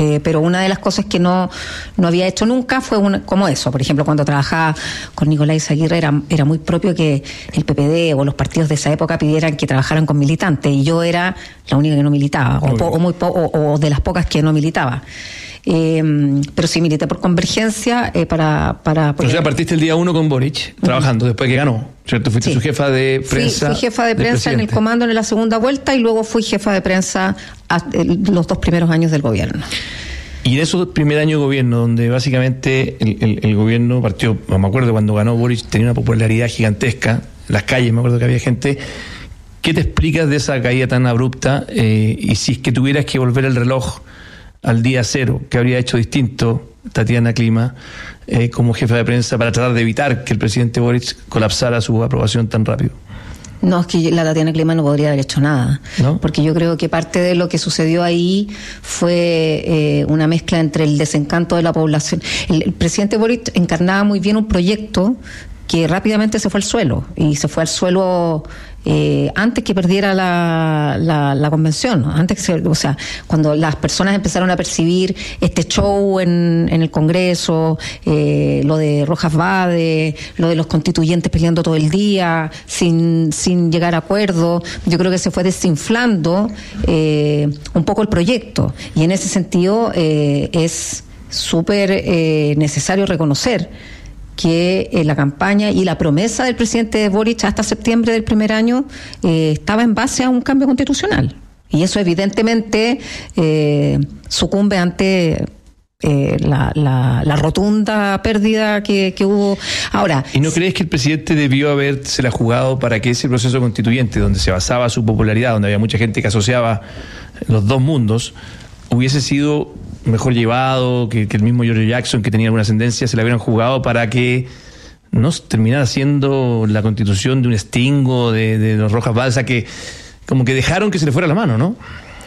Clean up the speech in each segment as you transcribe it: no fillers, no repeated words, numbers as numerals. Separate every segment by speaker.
Speaker 1: Pero una de las cosas que no había hecho nunca fue como eso. Por ejemplo, cuando trabajaba con Nicolás Aguirre era muy propio que el PPD o los partidos de esa época pidieran que trabajaran con militantes, y yo era la única que no militaba, o de las pocas que no militaba. Pero sí milité por Convergencia para
Speaker 2: o sea, partiste el día 1 con Boric, trabajando después que ganó, ¿cierto? Fuiste su jefa de prensa.
Speaker 1: Fui jefa de prensa en el comando en la segunda vuelta, y luego fui jefa de prensa los 2 primeros años del gobierno.
Speaker 2: Y en esos primeros años de gobierno, donde básicamente el gobierno partió, me acuerdo cuando ganó Boric, tenía una popularidad gigantesca, las calles, me acuerdo que había gente. ¿Qué te explicas de esa caída tan abrupta? Y si es que tuvieras que volver el reloj al día 0, ¿qué habría hecho distinto Tatiana Klima como jefa de prensa para tratar de evitar que el presidente Boric colapsara su aprobación tan rápido?
Speaker 1: No, es que la Tatiana Klima no podría haber hecho nada, ¿no? Porque yo creo que parte de lo que sucedió ahí fue una mezcla entre el desencanto de la población. El presidente Boric encarnaba muy bien un proyecto que rápidamente se fue al suelo, y se fue al suelo antes que perdiera la convención, cuando las personas empezaron a percibir este show en el Congreso, lo de Rojas Vade, lo de los constituyentes peleando todo el día sin llegar a acuerdo, yo creo que se fue desinflando un poco el proyecto, y en ese sentido es súper necesario reconocer que la campaña y la promesa del presidente Boric hasta septiembre del primer año estaba en base a un cambio constitucional. Y eso evidentemente sucumbe ante la rotunda pérdida que hubo. Ahora,
Speaker 2: ¿y no crees que el presidente debió habérsela jugado para que ese proceso constituyente, donde se basaba su popularidad, donde había mucha gente que asociaba los dos mundos, hubiese sido mejor llevado, que el mismo George Jackson, que tenía alguna ascendencia, se la hubieran jugado para que no terminara siendo la constitución de un Stingo, de los Rojas Balsa, que como que dejaron que se le fuera la mano, ¿no?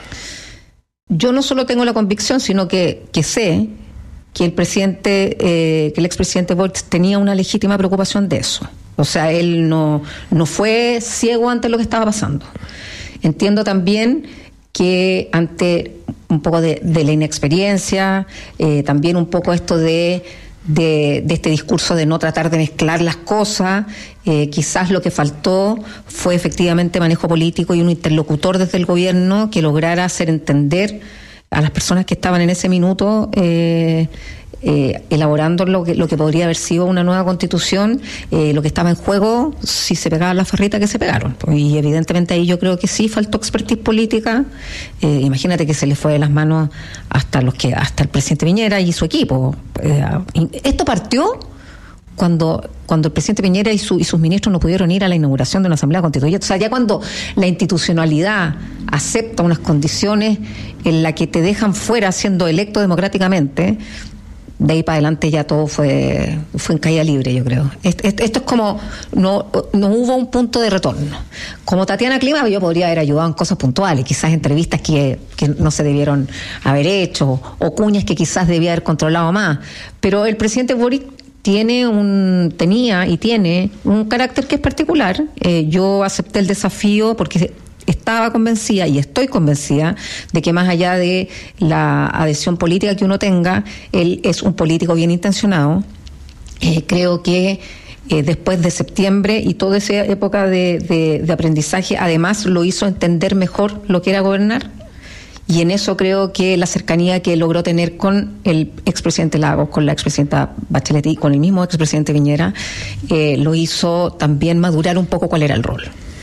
Speaker 1: Yo no solo tengo la convicción, sino que sé que que el expresidente Boric tenía una legítima preocupación de eso. O sea, él no fue ciego ante lo que estaba pasando. Entiendo también que ante un poco de la inexperiencia, también un poco esto de este discurso de no tratar de mezclar las cosas, quizás lo que faltó fue efectivamente manejo político y un interlocutor desde el gobierno que lograra hacer entender a las personas que estaban en ese minuto elaborando lo que podría haber sido una nueva constitución, lo que estaba en juego si se pegaban las farritas que se pegaron. Y evidentemente ahí yo creo que sí faltó expertise política. Imagínate que se le fue de las manos hasta el presidente Piñera y su equipo. Esto partió cuando el presidente Piñera y sus ministros no pudieron ir a la inauguración de una asamblea constituyente. O sea, ya cuando la institucionalidad acepta unas condiciones en las que te dejan fuera siendo electo democráticamente, de ahí para adelante ya todo fue en caída libre, yo creo. Esto es como no hubo un punto de retorno. Como Tatiana Klima, yo podría haber ayudado en cosas puntuales, quizás entrevistas que no se debieron haber hecho, o cuñas que quizás debía haber controlado más. Pero el presidente Boric tenía y tiene un carácter que es particular. Yo acepté el desafío porque estaba convencida y estoy convencida de que más allá de la adhesión política que uno tenga, él es un político bien intencionado. Creo que después de septiembre y toda esa época de aprendizaje, además lo hizo entender mejor lo que era gobernar. Y en eso creo que la cercanía que logró tener con el expresidente Lagos, con la expresidenta Bachelet y con el mismo expresidente Piñera, lo hizo también madurar un poco cuál era el rol.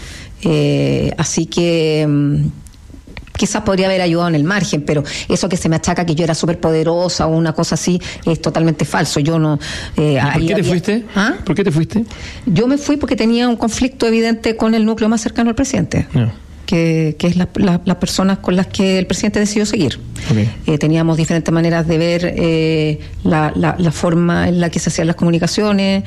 Speaker 1: Así que quizás podría haber ayudado en el margen, pero eso que se me achaca que yo era súper poderosa o una cosa así es totalmente falso. Yo no.
Speaker 2: ¿Por qué te fuiste?
Speaker 1: ¿Ah?
Speaker 2: ¿Por qué te fuiste?
Speaker 1: Yo me fui porque tenía un conflicto evidente con el núcleo más cercano al presidente. No. Que es las personas con las que el presidente decidió seguir. Okay. Teníamos diferentes maneras de ver la forma en la que se hacían las comunicaciones.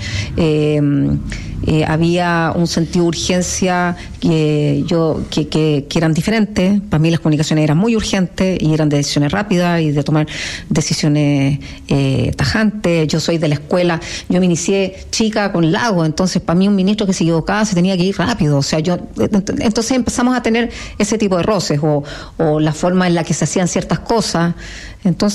Speaker 1: Había un sentido de urgencia que eran diferentes. Para mí las comunicaciones eran muy urgentes y eran de decisiones rápidas y de tomar decisiones tajantes. Yo soy de la escuela, yo me inicié chica con Lago, entonces para mí un ministro que se equivocaba se tenía que ir rápido. O sea, entonces empezamos a tener ese tipo de roces o la forma en la que se hacían ciertas cosas. Entonces